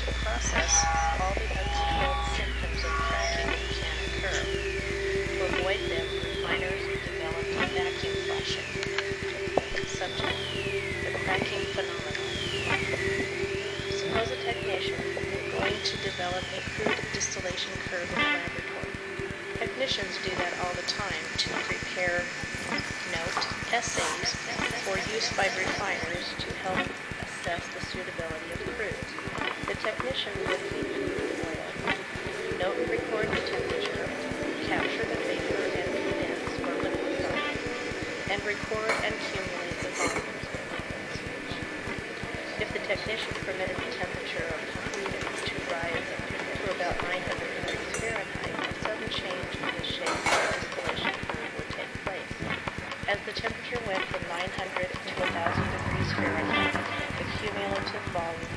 the process, all the uncontrolled symptoms of cracking can occur. To avoid them, refiners developed vacuum flushing. Subject: the cracking phenomenon. Suppose a technician is going to develop a crude distillation curve in the laboratory. Technicians do that all the time to prepare, essays for use by refiners to help assess the suitability of crude. The technician would heat crude oil, note and record the temperature, capture the vapor and condense or liquid product, and record and accumulate the volumes of liquids. If the technician permitted the temperature of crude to rise to about 900 degrees Fahrenheit, a sudden change in the shape of the distillation curve would take place. As the temperature went from 900 to 1,000 degrees Fahrenheit, the cumulative volume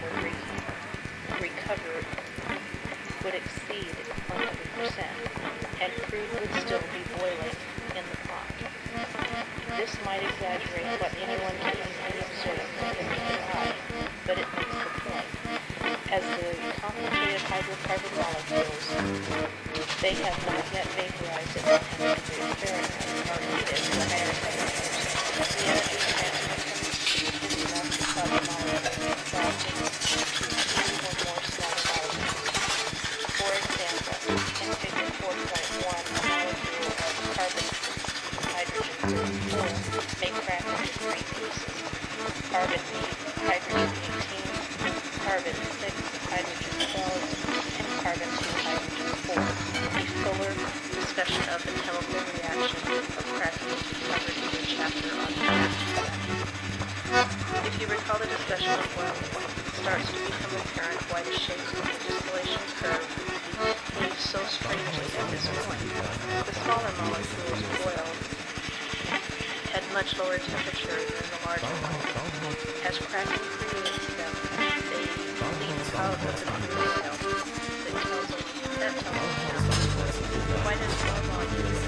would exceed 100%, and crude would still be boiling in the pot. This might exaggerate what anyone can easily observe with the naked eye, but it makes the point. As the complicated hydrocarbon molecules, they have not yet vaporized at 100 degrees Fahrenheit, are heated to higher temperatures. The energy transfer is enough to cause the molecules fracking into two or more smaller molecules. For example, in figure 4.1, a molecule of carbon hydrogen 34 may crack into three pieces: carbon 8, hydrogen 18, carbon 6, hydrogen 12, and carbon 2, hydrogen 4. A fuller discussion of the chemical reaction of cracking is covered in your chapter on reaction. If you recall the discussion of oil, it starts to become apparent why the shapes of the distillation curve behave so strangely at this point. The smaller molecules boil at much lower temperature than the larger ones. As cracking creates them, they leak out of the crude oil. That tells us why does oil